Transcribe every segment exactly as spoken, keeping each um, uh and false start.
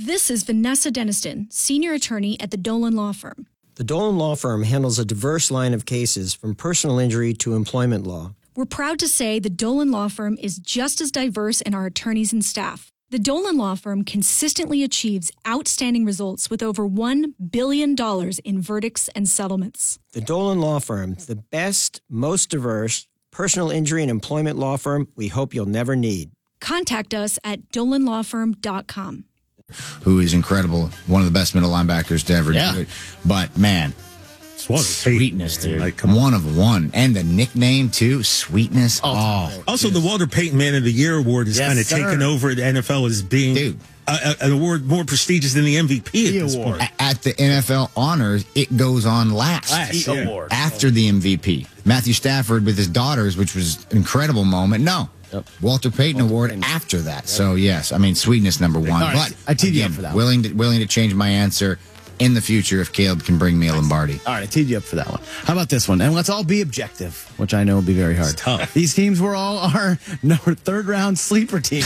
This is Vanessa Deniston, senior attorney at the Dolan Law Firm. The Dolan Law Firm handles a diverse line of cases from personal injury to employment law. We're proud to say the Dolan Law Firm is just as diverse in our attorneys and staff. The Dolan Law Firm consistently achieves outstanding results with over one billion dollars in verdicts and settlements. The Dolan Law Firm, the best, most diverse personal injury and employment law firm we hope you'll never need. Contact us at dolan law firm dot com. Who is incredible, one of the best middle linebackers to ever Yeah. do it. But, man, sweetness, dude. Like, one of one. And the nickname, too, Sweetness. Oh. Also, the Walter Payton Man of the Year award is Yes, kind of sir. taken over the N F L as being Dude. a, a, an award more prestigious than the M V P at this award. point. A- At the N F L honors, it goes on last. Last, The yeah. award. After the M V P. Matthew Stafford with his daughters, which was an incredible moment. No. Yep. Walter Payton Award after that. So, yes, I mean, Sweetness number one. All right, But, I teed you up again, for that one. willing to, willing to change my answer in the future if Caleb can bring me a Lombardi. All right, I teed you up for that one. How about this one? And let's all be objective, which I know will be very hard. It's tough. These teams were all our number third round sleeper teams.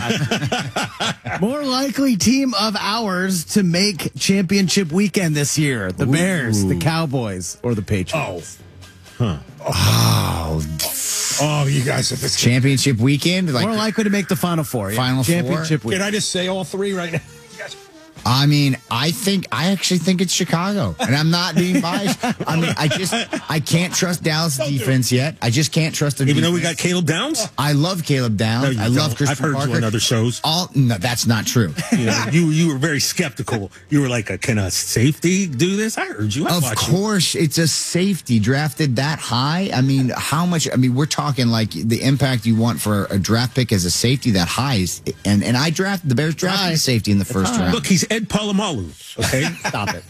More likely team of ours to make championship weekend this year: the Bears, the Cowboys, or the Patriots. Oh. Oh, Oh, you guys are this. championship weekend? Like, More likely to make the Final Four. Yeah. Final Four? championship Can weekend. I just say all three right now? I mean, I think, I actually think it's Chicago. And I'm not being biased. I mean, I just, I can't trust Dallas defense yet. I just can't trust their Even defense. though we got Caleb Downs? I love Caleb Downs. No, you I love don't. Christian I've heard Parker. you on other shows. All, no, that's not true. You, know, you you were very skeptical. You were like, uh, can a safety do this? I heard you. I Of watched you. course, it's a safety drafted that high. I mean, how much? I mean, we're talking like the impact you want for a draft pick as a safety that high is, and and I drafted the Bears drafted high. a safety in the first round. Look, he's Ed Palomalu. Okay, Stop it.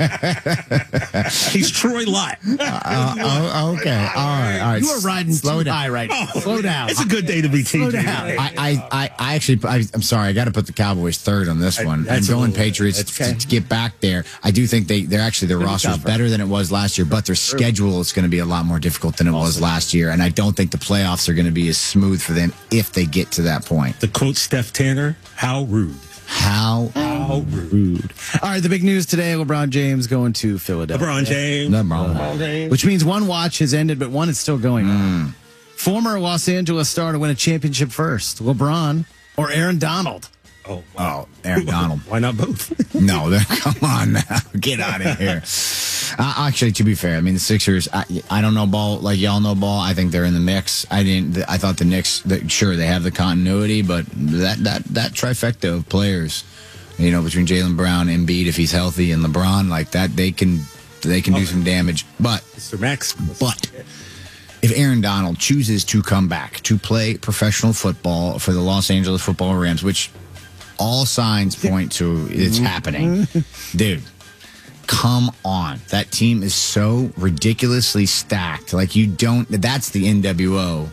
he's Troy Lott. Uh, oh, okay, all right, all right. You are riding Slow too down. high right now. Oh, Slow down. It's a good day to be T J. Slow down. I, I, I, I actually, I, I'm sorry, I got to put the Cowboys third on this one. I'm that's a going little- Patriots that's to, okay. to get back there. I do think they, they're actually their roster is tougher. better than it was last year, but their schedule is going to be a lot more difficult than it was last year, and I don't think the playoffs are going to be as smooth for them if they get to that point. To quote Steph Tanner, how rude. How How rude. All right, the big news today: LeBron James going to Philadelphia. LeBron James. LeBron. James. Which means one watch has ended, but one is still going Mm. on. Former Los Angeles star to win a championship first: LeBron or Aaron Donald. Oh, Oh, Aaron Donald. why not both? No, they're- come on now. Get out of here. Uh, actually, to be fair, I mean, the Sixers, I, I don't know ball like y'all know ball. I think they're in the mix. I didn't, I thought the Knicks, the, sure, they have the continuity, but that, that, that trifecta of players, you know, between Jaylen Brown, Embiid, if he's healthy, and LeBron, like that, they can, they can do some damage. But, Mister Max. but, if Aaron Donald chooses to come back to play professional football for the Los Angeles Football Rams, which all signs point to it's happening, dude, come on. That team is so ridiculously stacked. Like, you don't, that's the N W O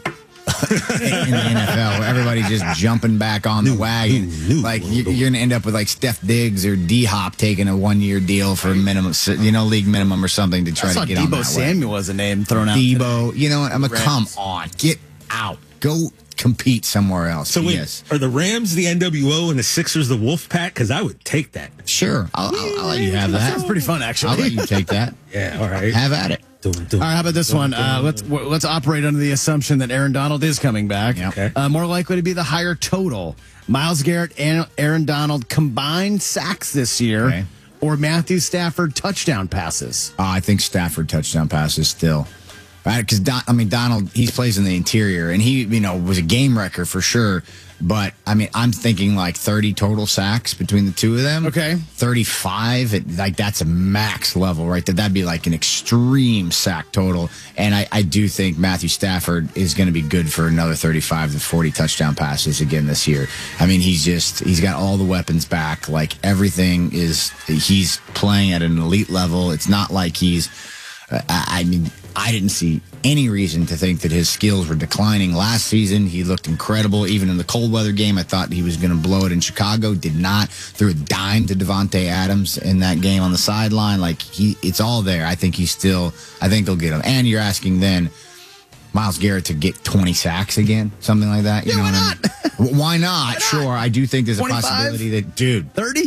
in the N F L, where everybody's just jumping back on the wagon. new, new like, world you, you're going to end up with like Steph Diggs or D Hop taking a one year deal for minimum, you know, league minimum or something to try I to saw get on Debo that way. Samuel as a name thrown out. Debo, you know what? I'm a Rams. come on, get out, go compete somewhere else. So wait, yes, are the Rams the N W O and the Sixers the Wolf Pack? Because I would take that. sure, I'll, I'll, I'll let you have that. Sounds pretty fun, actually. I'll let you take that. Yeah, all right. Have at it. Dum, dum, All right, how about this dum, one? dum, Uh, dum, let's dum. w- let's operate under the assumption that Aaron Donald is coming back. Yeah. Okay. Uh, more likely to be the higher total. Myles Garrett and Aaron Donald combined sacks this year, Okay. or Matthew Stafford touchdown passes. Uh, I think Stafford touchdown passes still. Because, I mean, Donald, he plays in the interior, and he, you know, was a game wrecker for sure. But, I mean, I'm thinking like thirty total sacks between the two of them. Okay. thirty-five, it, like that's a max level right there. That'd be like an extreme sack total. And I, I do think Matthew Stafford is going to be good for another thirty-five to forty touchdown passes again this year. I mean, he's just, he's got all the weapons back. Like, everything is, he's playing at an elite level. It's not like he's, uh, I, I mean, I didn't see any reason to think that his skills were declining last season. He looked incredible. Even in the cold weather game, I thought he was going to blow it in Chicago. Did not. Threw a dime to Devontae Adams in that game on the sideline. Like, he, it's all there. I think he's still, I think they'll get him. And you're asking then Myles Garrett to get twenty sacks again, something like that. You Yeah, know why what I mean? Why not? Sure. I do think there's a twenty-five? possibility that, dude, thirty?